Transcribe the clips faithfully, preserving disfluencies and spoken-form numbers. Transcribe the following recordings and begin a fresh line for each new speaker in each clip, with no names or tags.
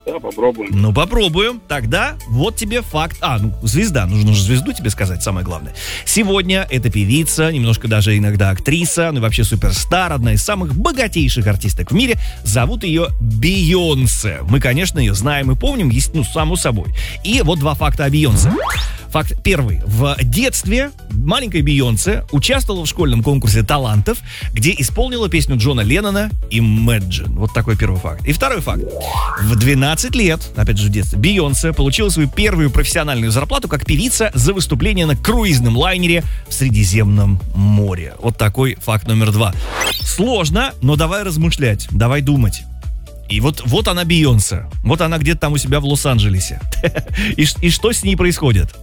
Да, попробуем.
Ну, попробуем. Тогда вот тебе факт. А, ну, звезда. Нужно же звезду тебе сказать, самое главное. Сегодня эта певица, немножко даже иногда актриса, ну и вообще суперстар, одна из самых богатейших артисток в мире. Зовут ее Бейонсе. Мы, конечно, ее знаем и помним, есть, ну, само собой. И вот два факта о Бейонсе. Факт первый. В детстве маленькая Бейонсе участвовала в школьном конкурсе талантов, где исполнила песню Джона Леннона «Imagine». Вот такой первый факт. И второй факт. В двенадцать лет, опять же в детстве, Бейонсе получила свою первую профессиональную зарплату как певица за выступление на круизном лайнере в Средиземном море. Вот такой факт номер два. Сложно, но давай размышлять, давай думать. И вот, вот она, Бейонсе. Вот она где-то там у себя в Лос-Анджелесе. И, и что с ней происходит?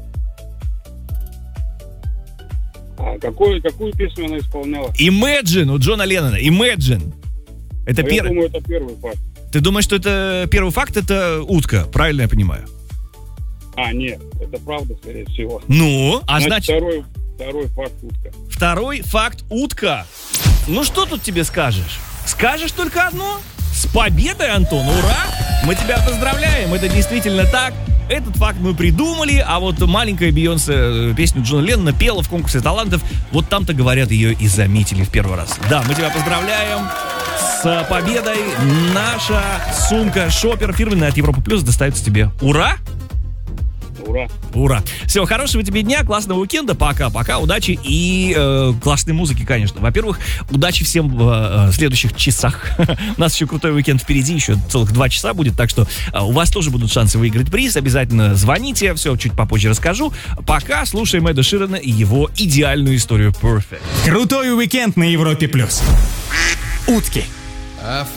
А какую, какую песню она исполняла?
Imagine у Джона Леннона. Imagine. Это
Я
первый.
думаю, это первый факт.
Ты думаешь, что это первый факт, это утка? Правильно я понимаю?
А, нет, это правда, скорее всего.
Ну, а значит...
значит второй, второй факт утка.
Второй факт утка. Ну что тут тебе скажешь? Скажешь только одно? С победой, Антон, ура! Мы тебя поздравляем, это действительно так. Этот факт мы придумали, а вот маленькая Бейонсе песню Джона Леннона пела в конкурсе талантов. Вот там-то, говорят, ее и заметили в первый раз. Да, мы тебя поздравляем с победой. Наша сумка шопер фирменная от Европа Плюс достается тебе. Ура!
Ура!
Ура! Все, хорошего тебе дня, классного уикенда, пока-пока, удачи и э, классной музыки, конечно. Во-первых, удачи всем в э, следующих часах. У нас еще крутой уикенд впереди, еще целых два часа будет, так что э, у вас тоже будут шансы выиграть приз. Обязательно звоните, все чуть попозже расскажу. Пока слушаем Эда Ширана и его идеальную историю Perfect.
Крутой уикенд на Европе+. Утки.
I